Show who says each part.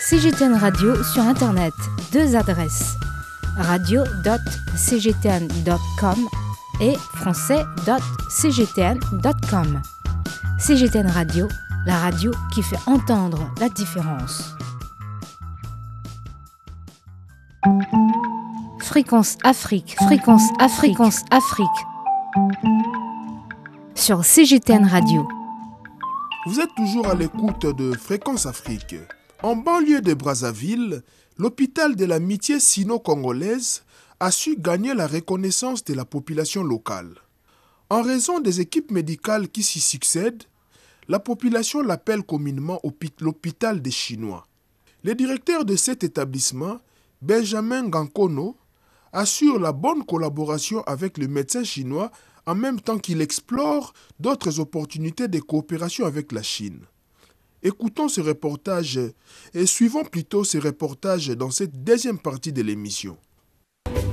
Speaker 1: CGTN Radio sur Internet, 2 adresses, radio.cgtn.com et français.cgtn.com. CGTN Radio, la radio qui fait entendre la différence. Fréquence Afrique, fréquence Afrique, fréquence Afrique. Sur CGTN Radio.
Speaker 2: Vous êtes toujours à l'écoute de Fréquence Afrique. En banlieue de Brazzaville, l'hôpital de l'amitié sino-congolaise a su gagner la reconnaissance de la population locale. En raison des équipes médicales qui s'y succèdent, la population l'appelle communément l'hôpital des Chinois. Le directeur de cet établissement, Benjamin Gankono, assure la bonne collaboration avec le médecin chinois en même temps qu'il explore d'autres opportunités de coopération avec la Chine. Écoutons ce reportage et suivons plutôt ce reportage dans cette deuxième partie de l'émission.